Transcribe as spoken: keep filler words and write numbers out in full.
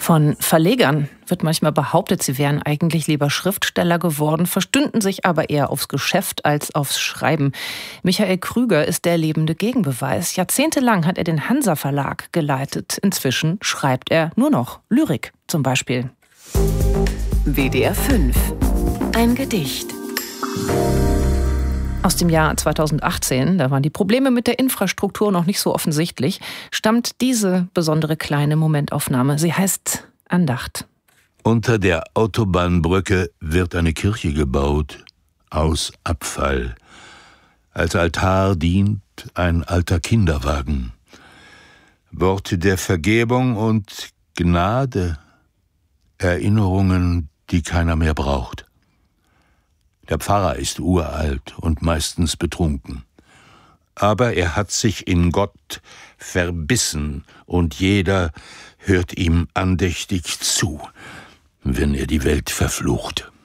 Von Verlegern wird manchmal behauptet, sie wären eigentlich lieber Schriftsteller geworden, verstünden sich aber eher aufs Geschäft als aufs Schreiben. Michael Krüger ist der lebende Gegenbeweis. Jahrzehntelang hat er den Hansa Verlag geleitet. Inzwischen schreibt er nur noch Lyrik zum Beispiel. W D R fünf. Ein Gedicht. Aus dem Jahr zweitausendachtzehn, da waren die Probleme mit der Infrastruktur noch nicht so offensichtlich, stammt diese besondere kleine Momentaufnahme. Sie heißt Andacht. Unter der Autobahnbrücke wird eine Kirche gebaut, aus Abfall. Als Altar dient ein alter Kinderwagen. Worte der Vergebung und Gnade, Erinnerungen, die keiner mehr braucht. Der Pfarrer ist uralt und meistens betrunken. Aber er hat sich in Gott verbissen und jeder hört ihm andächtig zu, wenn er die Welt verflucht.